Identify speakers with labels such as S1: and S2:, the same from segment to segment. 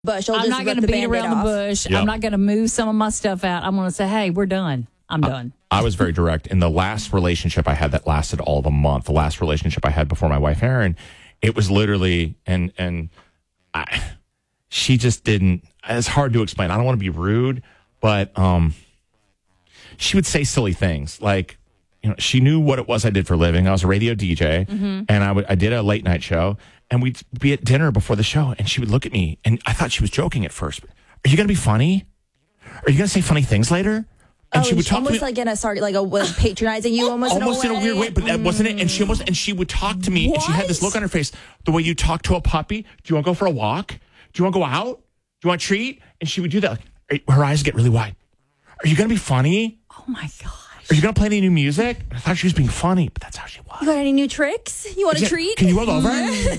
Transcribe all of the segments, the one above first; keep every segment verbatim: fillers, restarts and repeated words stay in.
S1: bush. I'll
S2: I'm
S1: just
S2: not going to
S1: rip the
S2: beat
S1: Band-Aid
S2: around
S1: off.
S2: the bush.
S3: Yep.
S2: I'm not going to move some of my stuff out. I'm going to say, hey, we're done. I'm done.
S3: I, I was very direct. In the last relationship I had that lasted all of a month, the last relationship I had before my wife, Erin, it was literally, and and I, she just didn't, it's hard to explain. I don't want to be rude, but um, she would say silly things like, you know, she knew what it was I did for a living. I was a radio D J, mm-hmm. and I, would, I did a late night show, and we'd be at dinner before the show, and she would look at me, and I thought she was joking at first. Are you going to be funny? Are you going to say funny things later? And
S1: oh,
S3: she would talk
S1: almost
S3: to me
S1: like in a sorry, like a was patronizing you, almost,
S3: almost
S1: in a,
S3: in a weird way, but that wasn't it. And she almost and she would talk to me, what? and she had this look on her face, the way you talk to a puppy. Do you want to go for a walk? Do you want to go out? Do you want a treat? And she would do that. Like, her eyes get really wide. Are you going to be funny?
S2: Oh my gosh!
S3: Are you going to play any new music? I thought she was being funny, but that's how she was.
S1: You got any new tricks? You want a treat?
S3: Can you roll over?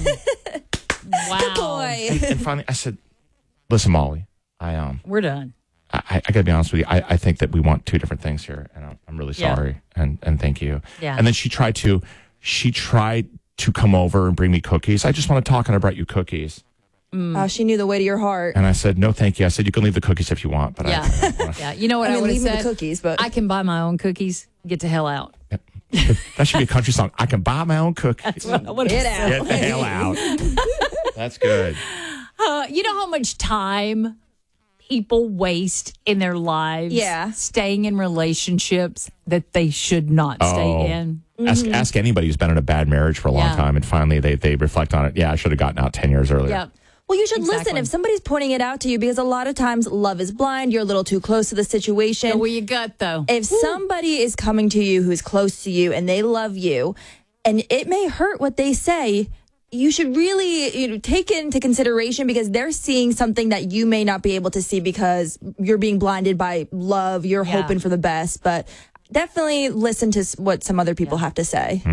S2: Wow!
S1: Good boy.
S3: And, and finally, I said, "Listen, Molly, I um,
S2: We're done."
S3: I, I got to be honest with you. I, I think that we want two different things here, and I'm, I'm really
S2: Yeah.
S3: sorry. And and thank you.
S2: Yeah.
S3: And then she tried to, she tried to come over and bring me cookies. I just want to talk, and I brought you cookies.
S1: Oh, she knew the way to your heart.
S3: And I said, no, thank you. I said, you can leave the cookies if you want, but
S2: Yeah.
S3: I, I wanna-
S2: Yeah. You know what
S1: I
S2: I,
S1: mean,
S2: would have
S1: leave me
S2: said?
S1: the cookies, but
S2: I can buy my own cookies. Get the hell out.
S3: that should be a country song. I can buy my own cookies.
S2: That's what I would
S1: Get
S2: have said.
S1: out.
S3: Get the hell out. That's good.
S2: Uh, you know how much time people waste in their lives
S1: Yeah.
S2: staying in relationships that they should not
S3: Oh.
S2: stay in?
S3: Ask ask anybody who's been in a bad marriage for a long
S2: Yeah.
S3: time, and finally they they reflect on it. Yeah, I should have gotten out ten years earlier.
S2: Yeah.
S1: well, you should listen
S2: Exactly.
S1: if somebody's pointing it out to you, because a lot of times love is blind. You're a little too close to the situation.
S2: Know where you got though.
S1: If somebody is coming to you who's close to you and they love you, and it may hurt what they say, you should really, you know, take it into consideration, because they're seeing something that you may not be able to see because you're being blinded by love. You're
S2: Yeah.
S1: hoping for the best, but definitely listen to s- what some other people have to say.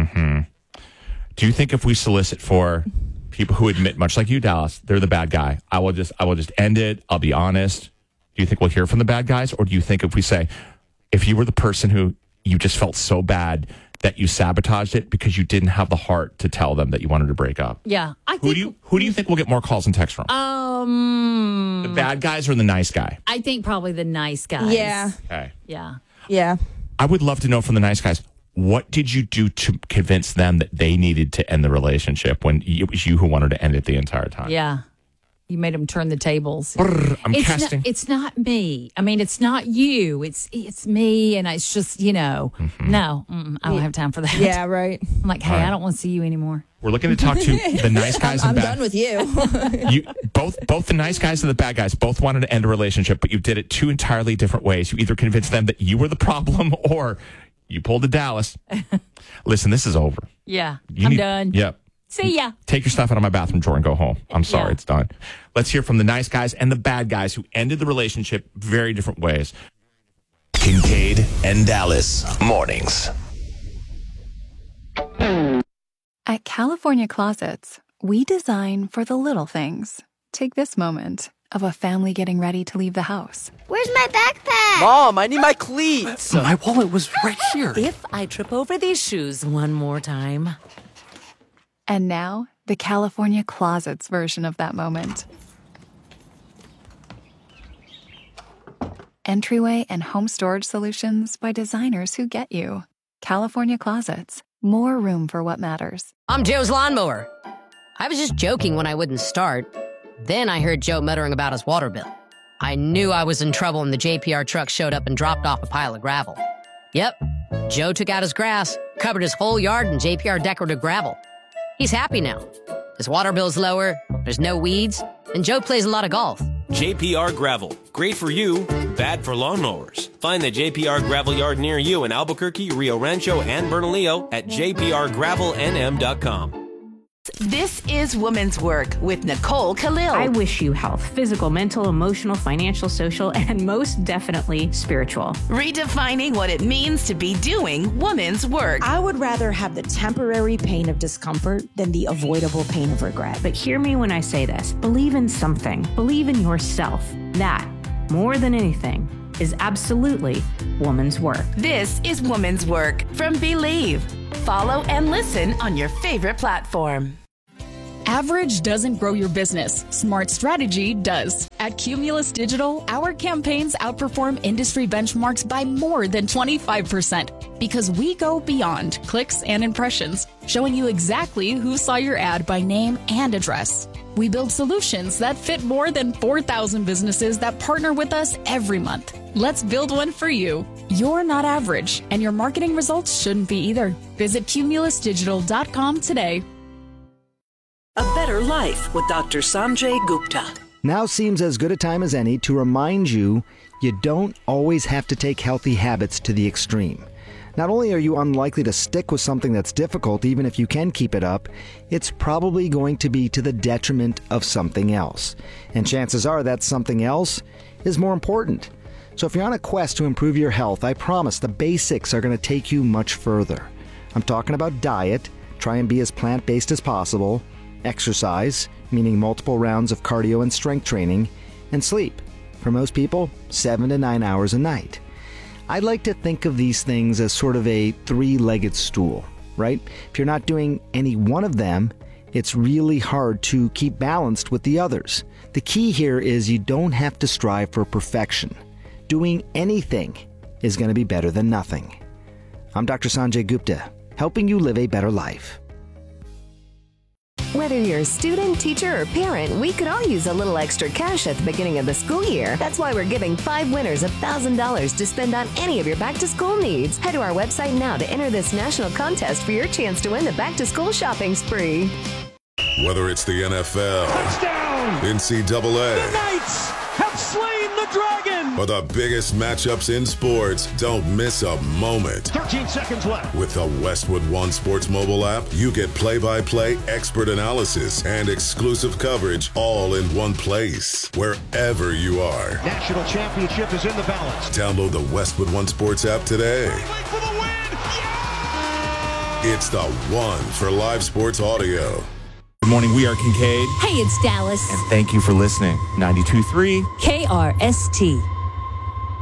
S3: Do you think if we solicit for people who admit, much like you, Dallas, they're the bad guy, I will just I will just end it. I'll be honest. Do you think we'll hear from the bad guys, or do you think if we say, if you were the person who you just felt so bad that you sabotaged it because you didn't have the heart to tell them that you wanted to break up?
S2: Yeah. I
S3: Who
S2: think
S3: do you who do you think will get more calls and texts from?
S2: um
S3: the bad guys or the nice guy?
S2: I think probably the nice guys.
S1: Yeah.
S3: Okay.
S2: Yeah.
S1: Yeah.
S3: I would love to know from the nice guys, what did you do to convince them that they needed to end the relationship when it was you who wanted to end it the entire time?
S2: Yeah. You made them turn the tables.
S3: Brr, I'm
S2: it's
S3: casting.
S2: Not, it's not me. I mean, it's not you. It's it's me, and it's just, you know,
S3: Mm-hmm.
S2: no, mm-mm, I don't have time for that.
S1: Yeah, right.
S2: I'm like, hey, I don't want to see you anymore.
S3: We're looking to talk to the nice guys
S1: I'm
S3: and bad.
S1: done with you.
S3: You both both the nice guys and the bad guys both wanted to end a relationship, but you did it two entirely different ways. You either convinced them that you were the problem, or you pulled a Dallas. Listen, this is over.
S2: Yeah,
S3: You
S2: I'm
S3: need-
S2: done.
S3: Yep.
S2: See ya.
S3: Take your stuff out of my bathroom drawer and go home. I'm sorry,
S2: Yeah.
S3: it's done. Let's hear from the nice guys and the bad guys who ended the relationship very different ways.
S4: Kincaid and Dallas mornings.
S5: At California Closets, we design for the little things. Take this moment of a family getting ready to leave the house.
S6: Where's my backpack?
S7: Mom, I need my cleats.
S8: My wallet was right here.
S9: If I trip over these shoes one more time.
S5: And now, the California Closets version of that moment. Entryway and home storage solutions by designers who get you. California Closets. More room for what matters.
S9: I'm Joe's lawnmower. I was just joking when I wouldn't start. Then I heard Joe muttering about his water bill. I knew I was in trouble when the J P R truck showed up and dropped off a pile of gravel. Yep, Joe took out his grass, covered his whole yard in J P R decorative gravel. He's happy now. His water bill's lower, there's no weeds, and Joe plays a lot of golf.
S10: J P R Gravel. Great for you, bad for lawnmowers. Find the J P R Gravel Yard near you in Albuquerque, Rio Rancho, and Bernalillo at j p r gravel n m dot com.
S11: This is Woman's Work with Nicole Khalil.
S12: I wish you health, physical, mental, emotional, financial, social, and most definitely spiritual.
S11: Redefining what it means to be doing woman's work.
S13: I would rather have the temporary pain of discomfort than the avoidable pain of regret.
S12: But hear me when I say this. Believe in something. Believe in yourself. That, more than anything, is absolutely woman's work.
S11: This is Woman's Work from Believe. Follow and listen on your favorite platform.
S6: Average doesn't grow your business. Smart strategy does. At Cumulus Digital, our campaigns outperform industry benchmarks by more than twenty-five percent because we go beyond clicks and impressions, showing you exactly who saw your ad by name and address. We build solutions that fit more than four thousand businesses that partner with us every month. Let's build one for you. You're not average, and your marketing results shouldn't be either. Visit cumulus digital dot com today.
S8: A Better Life with Doctor Sanjay Gupta.
S14: Now seems as good a time as any to remind you you don't always have to take healthy habits to the extreme. Not only are you unlikely to stick with something that's difficult, even if you can keep it up, it's probably going to be to the detriment of something else. And chances are that something else is more important. So if you're on a quest to improve your health, I promise the basics are going to take you much further. I'm talking about diet, try and be as plant-based as possible, exercise, meaning multiple rounds of cardio and strength training, and sleep. For most people, seven to nine hours a night. I like to think of these things as sort of a three-legged stool, right? If you're not doing any one of them, it's really hard to keep balanced with the others. The key here is you don't have to strive for perfection. Doing anything is going to be better than nothing. I'm Doctor Sanjay Gupta, helping you live a better life.
S15: Whether you're a student, teacher, or parent, we could all use a little extra cash at the beginning of the school year. That's why we're giving five winners one thousand dollars to spend on any of your back-to-school needs. Head to our website now to enter this national contest for your chance to win the back-to-school shopping spree.
S16: Whether it's the N F L, touchdown, N C double A,
S17: the Knights have slain the dragon,
S16: or the biggest matchups in sports, don't miss a moment.
S17: thirteen seconds left.
S16: With the Westwood One Sports mobile app, you get play-by-play expert analysis and exclusive coverage all in one place, wherever you are.
S17: National championship is in the balance.
S16: Download the Westwood One Sports app today.
S17: For the win. Yeah!
S16: It's the one for live sports audio.
S3: Good morning, we are Kincaid.
S2: Hey, it's Dallas.
S3: And thank you for listening. ninety-two point three
S2: K R S T.